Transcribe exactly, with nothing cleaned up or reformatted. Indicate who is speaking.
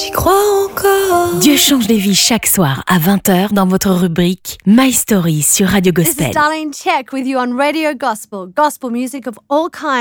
Speaker 1: J'y crois encore.
Speaker 2: Dieu change les vies chaque soir à vingt heures dans votre rubrique My Story sur Radio
Speaker 3: This
Speaker 2: Gospel.
Speaker 3: is Darlene Check with you on Radio Gospel. Gospel music of all kinds.